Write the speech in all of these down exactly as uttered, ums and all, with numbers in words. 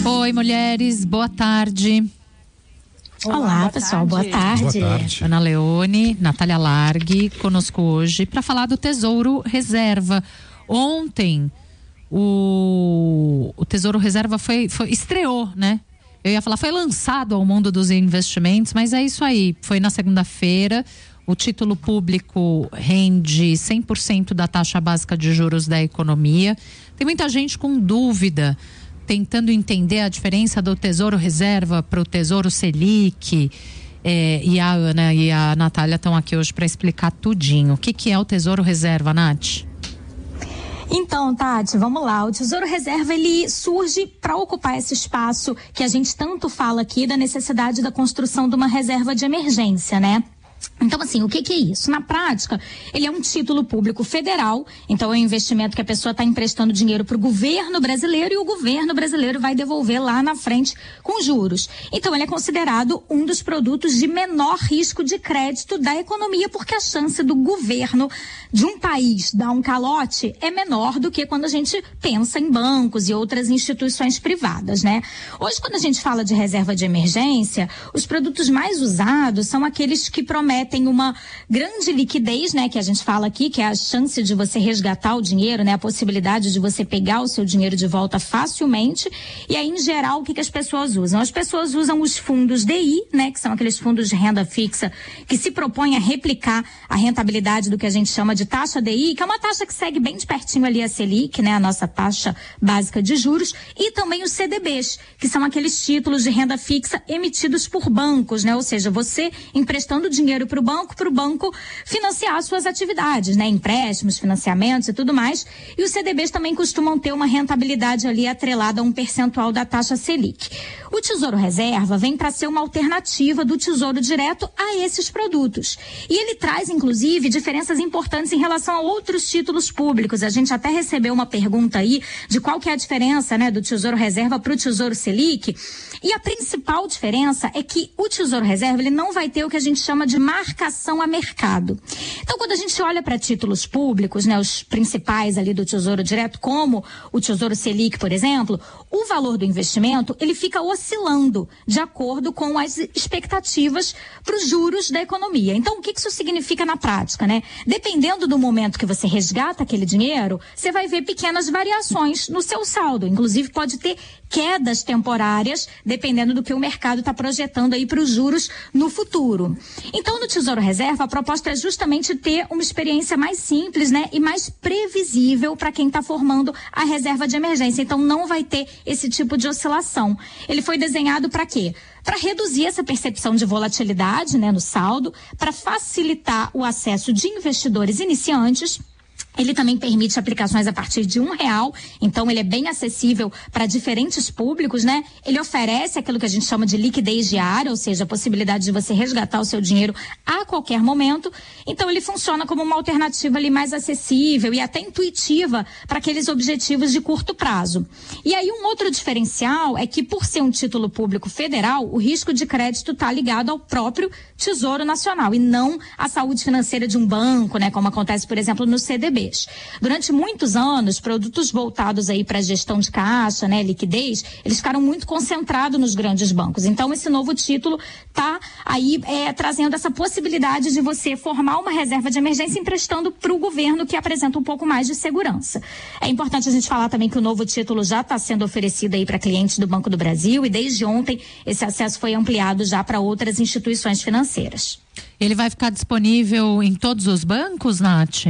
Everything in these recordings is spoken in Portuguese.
Oi, mulheres, boa tarde. Olá, Olá boa pessoal, tarde. boa tarde. Boa tarde. Ana Leone, Natália Largue, conosco hoje para falar do Tesouro Reserva. Ontem, o, o Tesouro Reserva foi, foi, estreou, né? Eu ia falar, foi lançado ao mundo dos investimentos, mas é isso aí. Foi na segunda-feira, o título público rende cem por cento da taxa básica de juros da economia. Tem muita gente com dúvida, tentando entender a diferença do Tesouro Reserva para o Tesouro Selic. É, e a Ana e a Natália estão aqui hoje para explicar tudinho. O que, que é o Tesouro Reserva, Nath? Então, Tati, vamos lá. O Tesouro Reserva, ele surge para ocupar esse espaço que a gente tanto fala aqui da necessidade da construção de uma reserva de emergência, né? Então, assim, o que que é isso? Na prática, ele é um título público federal, então é um investimento que a pessoa está emprestando dinheiro para o governo brasileiro e o governo brasileiro vai devolver lá na frente com juros. Então, ele é considerado um dos produtos de menor risco de crédito da economia, porque a chance do governo de um país dar um calote é menor do que quando a gente pensa em bancos e outras instituições privadas, né? Hoje, quando a gente fala de reserva de emergência, os produtos mais usados são aqueles que prometem tem uma grande liquidez, né, que a gente fala aqui, que é a chance de você resgatar o dinheiro, né, a possibilidade de você pegar o seu dinheiro de volta facilmente. E aí, em geral, o que que as pessoas usam? As pessoas usam os fundos D I, né, que são aqueles fundos de renda fixa que se propõem a replicar a rentabilidade do que a gente chama de taxa D I, que é uma taxa que segue bem de pertinho ali a Selic, né, a nossa taxa básica de juros, e também os C D Bs, que são aqueles títulos de renda fixa emitidos por bancos, né, ou seja, você emprestando dinheiro para o banco, para o banco financiar suas atividades, né? Empréstimos, financiamentos e tudo mais. E os C D Bs também costumam ter uma rentabilidade ali atrelada a um percentual da taxa Selic. O Tesouro Reserva vem para ser uma alternativa do Tesouro Direto a esses produtos. E ele traz, inclusive, diferenças importantes em relação a outros títulos públicos. A gente até recebeu uma pergunta aí de qual que é a diferença, né, do Tesouro Reserva para o Tesouro Selic. E a principal diferença é que o Tesouro Reserva, ele não vai ter o que a gente chama de marcação a mercado. Então, quando a gente olha para títulos públicos, né, os principais ali do Tesouro Direto, como o Tesouro Selic, por exemplo, o valor do investimento, ele fica oscilando de acordo com as expectativas para os juros da economia. Então, o que isso significa na prática, né? Dependendo do momento que você resgata aquele dinheiro, você vai ver pequenas variações no seu saldo. Inclusive, pode ter quedas temporárias, dependendo do que o mercado está projetando aí para os juros no futuro. Então, no Tesouro Reserva, a proposta é justamente ter uma experiência mais simples, né, e mais previsível para quem está formando a reserva de emergência. Então, não vai ter esse tipo de oscilação. Ele foi desenhado para quê? Para reduzir essa percepção de volatilidade, né, no saldo, para facilitar o acesso de investidores iniciantes. Ele também permite aplicações a partir de um real, então ele é bem acessível para diferentes públicos, né? Ele oferece aquilo que a gente chama de liquidez diária, ou seja, a possibilidade de você resgatar o seu dinheiro a qualquer momento. Então ele funciona como uma alternativa ali mais acessível e até intuitiva para aqueles objetivos de curto prazo. E aí um outro diferencial é que, por ser um título público federal, o risco de crédito está ligado ao próprio Tesouro Nacional e não à saúde financeira de um banco, né? Como acontece, por exemplo, no C D B. Durante muitos anos, produtos voltados aí para gestão de caixa, né, liquidez, eles ficaram muito concentrados nos grandes bancos. Então, esse novo título está aí é, trazendo essa possibilidade de você formar uma reserva de emergência emprestando para o governo, que apresenta um pouco mais de segurança. É importante a gente falar também que o novo título já está sendo oferecido aí para clientes do Banco do Brasil e desde ontem esse acesso foi ampliado já para outras instituições financeiras. Ele vai ficar disponível em todos os bancos, Nath?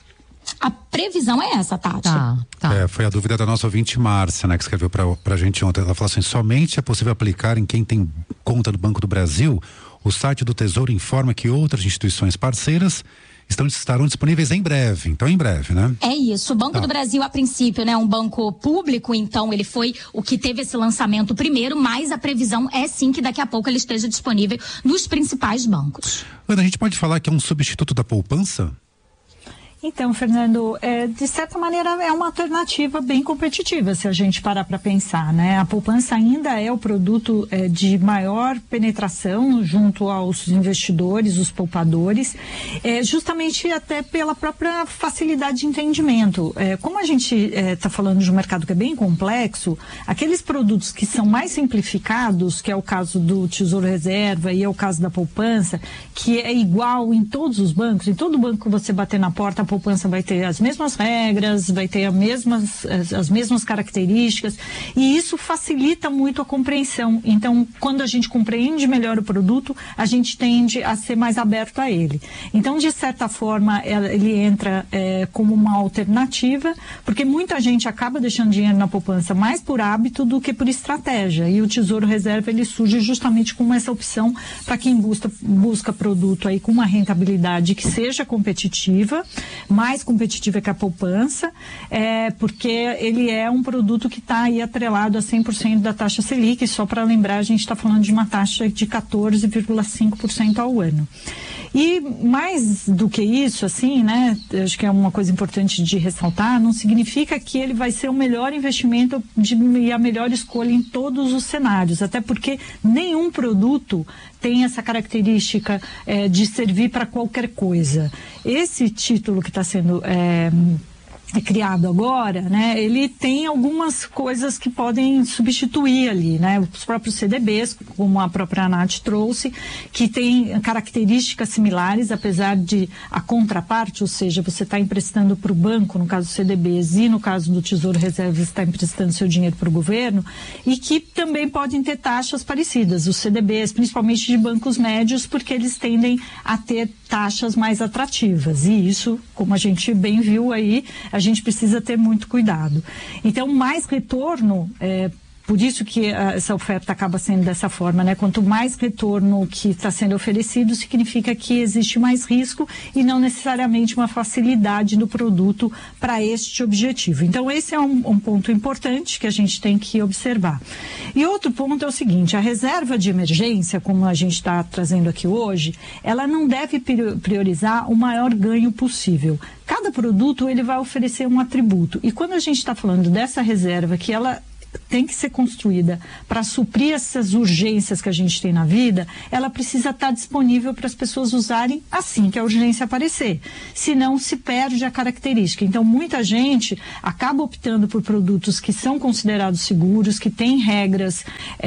A previsão é essa, Tati. Tá, tá. É, foi a dúvida da nossa ouvinte Márcia, né, que escreveu pra, pra gente ontem. Ela falou assim, somente é possível aplicar em quem tem conta do Banco do Brasil. O site do Tesouro informa que outras instituições parceiras estão, estarão disponíveis em breve. Então, em breve, né? É isso. O Banco tá. do Brasil, a princípio, né, um banco público, então ele foi o que teve esse lançamento primeiro, mas a previsão é sim que daqui a pouco ele esteja disponível nos principais bancos. Ana, a gente pode falar que é um substituto da poupança? Então, Fernando, é, de certa maneira é uma alternativa bem competitiva, se a gente parar para pensar, né? A poupança ainda é o produto é, de maior penetração junto aos investidores, os poupadores, é, justamente até pela própria facilidade de entendimento. É, como a gente está é, falando de um mercado que é bem complexo, aqueles produtos que são mais simplificados, que é o caso do Tesouro Reserva e é o caso da poupança, que é igual em todos os bancos, em todo banco que você bater na porta, a poupança vai ter as mesmas regras, vai ter as mesmas, as, as mesmas características, e isso facilita muito a compreensão. Então, quando a gente compreende melhor o produto, a gente tende a ser mais aberto a ele. Então, de certa forma, ele entra é, como uma alternativa, porque muita gente acaba deixando dinheiro na poupança mais por hábito do que por estratégia, e o Tesouro Reserva ele surge justamente como essa opção para quem busca, busca produto aí com uma rentabilidade que seja competitiva, mais competitiva que a poupança, é, porque ele é um produto que está aí atrelado a cem por cento da taxa Selic, só para lembrar, a gente está falando de uma taxa de quatorze vírgula cinco por cento ao ano. E mais do que isso, assim, né, acho que é uma coisa importante de ressaltar, não significa que ele vai ser o melhor investimento de, e a melhor escolha em todos os cenários, até porque nenhum produto tem essa característica é, de servir para qualquer coisa. Esse título que está sendo é, é criado agora, né, ele tem algumas coisas que podem substituir ali, né, os próprios C D Bs, como a própria Nath trouxe, que tem características similares, apesar de a contraparte, ou seja, você está emprestando para o banco, no caso do C D Bs, e no caso do Tesouro Reserva, você está emprestando seu dinheiro para o governo, e que também podem ter taxas parecidas, os C D Bs, principalmente de bancos médios, porque eles tendem a ter taxas mais atrativas, e isso, como a gente bem viu aí, a gente precisa ter muito cuidado. Então, mais retorno, é, por isso que a, essa oferta acaba sendo dessa forma, né? Quanto mais retorno que está sendo oferecido, significa que existe mais risco e não necessariamente uma facilidade do produto para este objetivo. Então, esse é um, um ponto importante que a gente tem que observar. E outro ponto é o seguinte, a reserva de emergência, como a gente está trazendo aqui hoje, ela não deve priorizar o maior ganho possível. Cada produto ele vai oferecer um atributo. E quando a gente está falando dessa reserva, que ela tem que ser construída para suprir essas urgências que a gente tem na vida, ela precisa estar disponível para as pessoas usarem assim que a urgência aparecer. Senão se perde a característica. Então muita gente acaba optando por produtos que são considerados seguros, que têm regras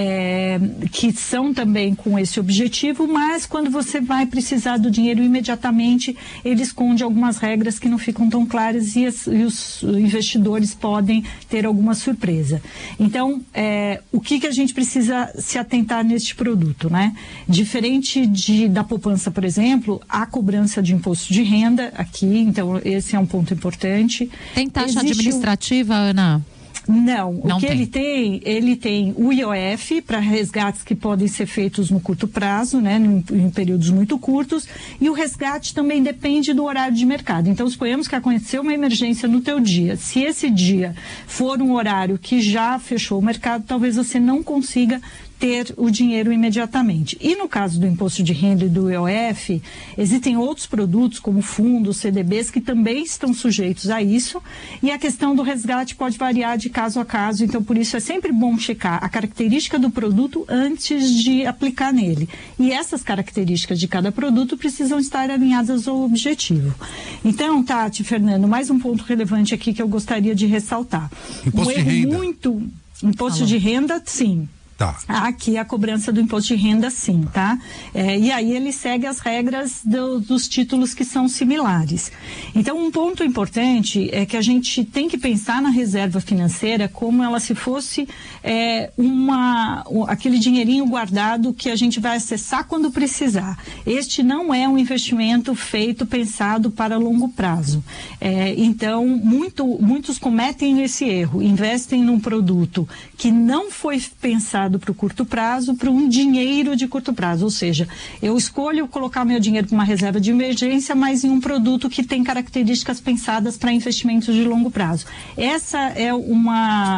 é, que são também com esse objetivo, mas quando você vai precisar do dinheiro imediatamente, ele esconde algumas regras que não ficam tão claras e, as, e os investidores podem ter alguma surpresa. Então, é, o que, que a gente precisa se atentar neste produto, né? Diferente de, da poupança, por exemplo, a cobrança de imposto de renda aqui, então esse é um ponto importante. Tem taxa Existe administrativa, um... Ana? Não, Não o que tem. ele tem, ele tem o I O F para resgates que podem ser feitos no curto prazo, né, em, em períodos muito curtos, e o resgate também depende do horário de mercado. Então, suponhamos que aconteceu uma emergência no teu dia. Se esse dia for um horário que já fechou o mercado, talvez você não consiga ter o dinheiro imediatamente. E no caso do imposto de renda e do I O F, existem outros produtos como fundos, C D Bs, que também estão sujeitos a isso, e a questão do resgate pode variar de caso a caso, então por isso é sempre bom checar a característica do produto antes de aplicar nele. E essas características de cada produto precisam estar alinhadas ao objetivo. Então, Tati, Fernando, mais um ponto relevante aqui que eu gostaria de ressaltar. Imposto um erro de renda. muito... Imposto ah, de renda, sim. Tá. Aqui a cobrança do imposto de renda, sim, tá? É, e aí ele segue as regras do, dos títulos que são similares. Então, um ponto importante é que a gente tem que pensar na reserva financeira como ela se fosse é, uma, aquele dinheirinho guardado que a gente vai acessar quando precisar. Este não é um investimento feito, pensado para longo prazo. É, então, muito, muitos cometem esse erro, investem num produto que não foi pensado para o curto prazo, para um dinheiro de curto prazo, ou seja, eu escolho colocar meu dinheiro para uma reserva de emergência, mas em um produto que tem características pensadas para investimentos de longo prazo. Essa é uma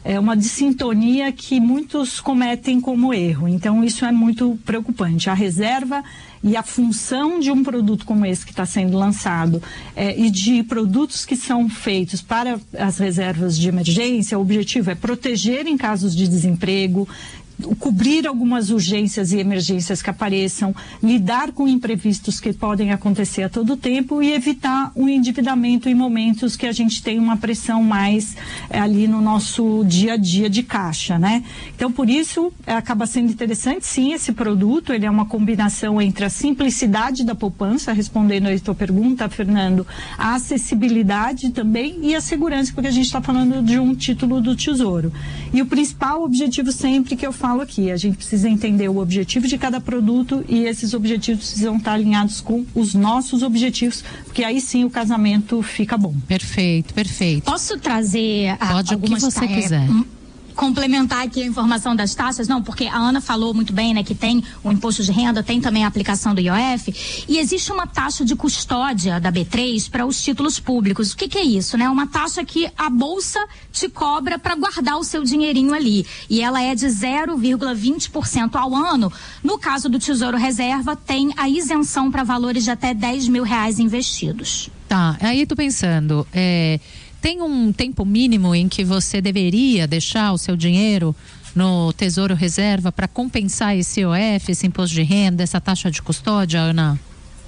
é uma dissintonia que muitos cometem como erro. Então, isso é muito preocupante. A reserva e a função de um produto como esse que está sendo lançado é, e de produtos que são feitos para as reservas de emergência, o objetivo é proteger em casos de desemprego, cobrir algumas urgências e emergências que apareçam, lidar com imprevistos que podem acontecer a todo tempo e evitar um endividamento em momentos que a gente tem uma pressão mais é, ali no nosso dia a dia de caixa, né? Então, por isso, é, acaba sendo interessante, sim, esse produto. Ele é uma combinação entre a simplicidade da poupança, respondendo a tua pergunta, Fernando, a acessibilidade também e a segurança, porque a gente está falando de um título do Tesouro. E o principal objetivo sempre que eu falo aqui, a gente precisa entender o objetivo de cada produto e esses objetivos precisam estar alinhados com os nossos objetivos, porque aí sim o casamento fica bom. Perfeito, perfeito. Posso trazer a, Pode algumas... o que você é, quiser. Complementar aqui a informação das taxas, não, porque a Ana falou muito bem, né, que tem o imposto de renda, tem também a aplicação do I O F, e existe uma taxa de custódia da B três para os títulos públicos. O que que é isso, né? Uma taxa que a Bolsa te cobra para guardar o seu dinheirinho ali, e ela é de zero vírgula vinte por cento ao ano. No caso do Tesouro Reserva, tem a isenção para valores de até dez mil reais investidos. Tá, aí tô pensando, é... tem um tempo mínimo em que você deveria deixar o seu dinheiro no Tesouro Reserva para compensar esse I O F, esse imposto de renda, essa taxa de custódia, Ana?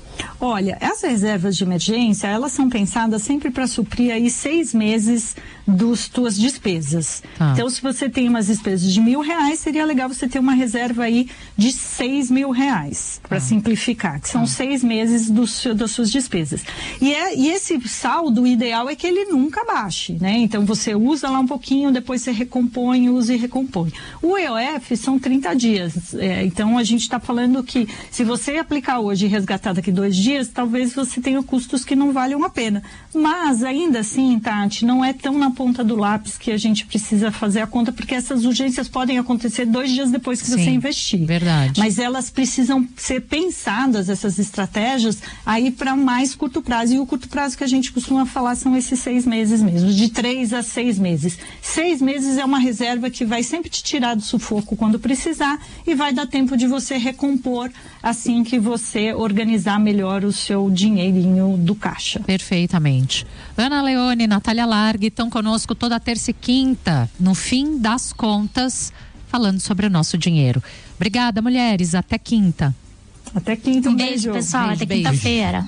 Olha, as reservas de emergência, elas são pensadas sempre para suprir aí seis meses dos tuas despesas. Ah. Então, se você tem umas despesas de mil reais, seria legal você ter uma reserva aí de seis mil reais, para ah. simplificar, que são ah. seis meses dos, das suas despesas. E, é, e esse saldo, o ideal é que ele nunca baixe, né? Então, você usa lá um pouquinho, depois você recompõe, usa e recompõe. O I O F são trinta dias, é, então a gente está falando que se você aplicar hoje e resgatar daqui dois dias, talvez você tenha custos que não valham a pena. Mas, ainda assim, Tati, não é tão na ponta do lápis que a gente precisa fazer a conta, porque essas urgências podem acontecer dois dias depois que Sim, você investir. Verdade. Mas elas precisam ser pensadas, essas estratégias, aí para mais curto prazo. E o curto prazo que a gente costuma falar são esses seis meses mesmo, de três a seis meses. Seis meses é uma reserva que vai sempre te tirar do sufoco quando precisar e vai dar tempo de você recompor assim que você organizar melhor o seu dinheirinho do caixa. Perfeitamente. Ana Leone, Natália Largue estão conosco toda terça e quinta, no fim das contas, falando sobre o nosso dinheiro. Obrigada, mulheres. Até quinta. Até quinta. Um, um beijo, beijo, pessoal. Beijo, até quinta-feira.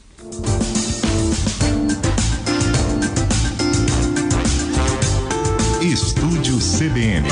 Estúdio C B N.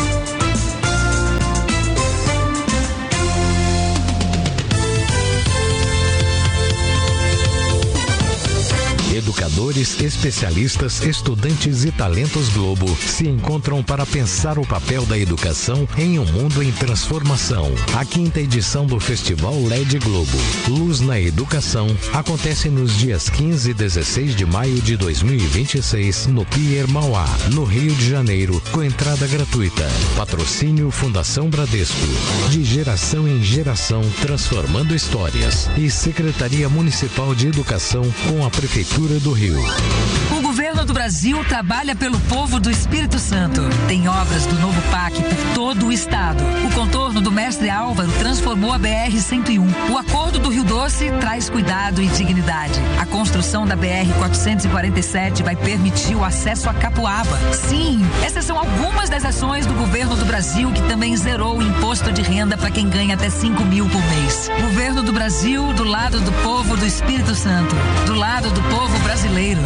Educadores, especialistas, estudantes e talentos Globo se encontram para pensar o papel da educação em um mundo em transformação. A quinta edição do Festival L E D Globo, Luz na Educação, acontece nos dias quinze e dezesseis de maio de dois mil e vinte e seis no Pier Mauá, no Rio de Janeiro, com entrada gratuita. Patrocínio Fundação Bradesco. De geração em geração, transformando histórias. E Secretaria Municipal de Educação com a Prefeitura do Rio. O governo do Brasil trabalha pelo povo do Espírito Santo. Tem obras do novo P A C por todo o estado. O contorno do Mestre Álvaro transformou a B R cento e um. O acordo do Rio Doce traz cuidado e dignidade. A construção da B R quatrocentos e quarenta e sete vai permitir o acesso a Capuaba. Sim, essas são algumas das ações do governo do Brasil, que também zerou o imposto de renda para quem ganha até cinco mil por mês. Governo do Brasil, do lado do povo do Espírito Santo, do lado do povo brasileiro.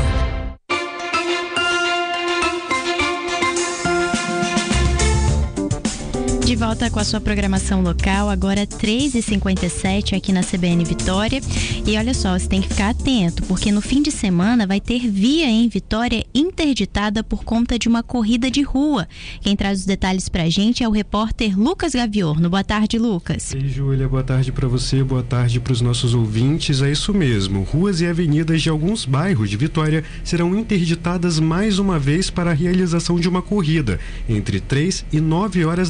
De volta com a sua programação local, agora três e cinquenta e sete aqui na C B N Vitória. E olha só, você tem que ficar atento, porque no fim de semana vai ter via em Vitória interditada por conta de uma corrida de rua. Quem traz os detalhes pra gente é o repórter Lucas Gaviorno. Boa tarde, Lucas. Ei, Júlia, boa tarde para você, boa tarde para os nossos ouvintes. É isso mesmo, ruas e avenidas de alguns bairros de Vitória serão interditadas mais uma vez para a realização de uma corrida, entre três e nove horas da manhã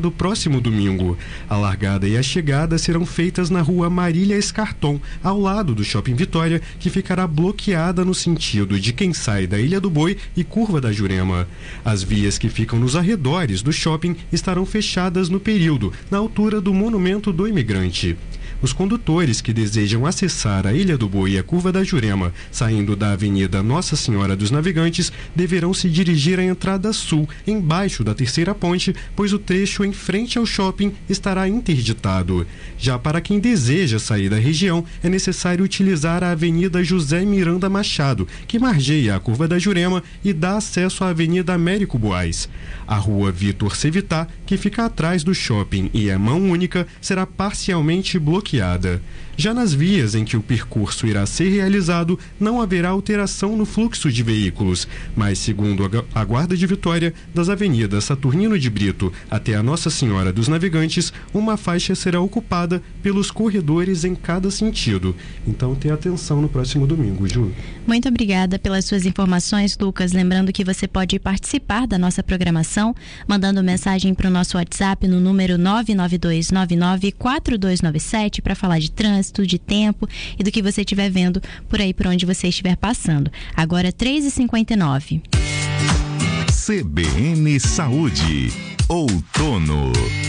do próximo domingo. A largada e a chegada serão feitas na rua Marília Escarton, ao lado do Shopping Vitória, que ficará bloqueada no sentido de quem sai da Ilha do Boi e Curva da Jurema. As vias que ficam nos arredores do shopping estarão fechadas no período, na altura do Monumento do Imigrante. Os condutores que desejam acessar a Ilha do Boi e a Curva da Jurema, saindo da Avenida Nossa Senhora dos Navegantes, deverão se dirigir à entrada sul, embaixo da terceira ponte, pois o trecho em frente ao shopping estará interditado. Já para quem deseja sair da região, é necessário utilizar a Avenida José Miranda Machado, que margeia a Curva da Jurema e dá acesso à Avenida Américo Buais. A Rua Vitor Cevitá, que fica atrás do shopping e é mão única, será parcialmente bloqueada. Já nas vias em que o percurso irá ser realizado, não haverá alteração no fluxo de veículos, mas, segundo a Guarda de Vitória, das avenidas Saturnino de Brito até a Nossa Senhora dos Navegantes, uma faixa será ocupada pelos corredores em cada sentido. Então, tenha atenção no próximo domingo, Ju. Muito obrigada pelas suas informações, Lucas. Lembrando que você pode participar da nossa programação mandando mensagem para o nosso WhatsApp no número nove nove dois nove nove quatro dois nove sete para falar de trânsito, de tempo e do que você estiver vendo por aí por onde você estiver passando. Agora três e cinquenta e nove. C B N Saúde. Outono.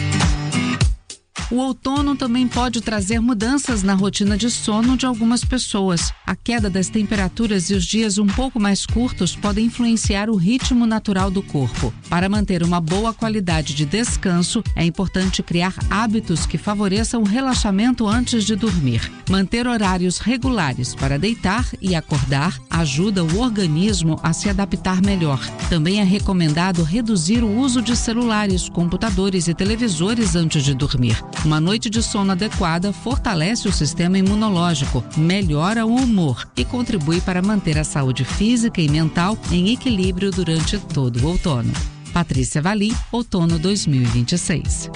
O outono também pode trazer mudanças na rotina de sono de algumas pessoas. A queda das temperaturas e os dias um pouco mais curtos podem influenciar o ritmo natural do corpo. Para manter uma boa qualidade de descanso, é importante criar hábitos que favoreçam o relaxamento antes de dormir. Manter horários regulares para deitar e acordar ajuda o organismo a se adaptar melhor. Também é recomendado reduzir o uso de celulares, computadores e televisores antes de dormir. Uma noite de sono adequada fortalece o sistema imunológico, melhora o humor e contribui para manter a saúde física e mental em equilíbrio durante todo o outono. Patrícia Valim, outono dois mil e vinte e seis.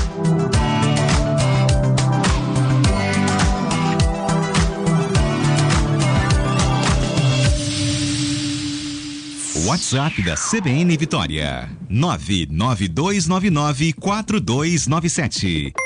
WhatsApp da C B N Vitória, nove nove dois nove nove quatro dois nove sete.